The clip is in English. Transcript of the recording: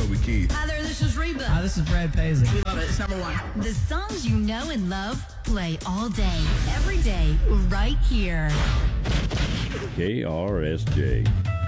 Toby Keith. Hi there, this is Reba. Hi, this is Brad Paisley. We love it. It's number one. The songs you know and love play all day, every day, right here. KRSJ.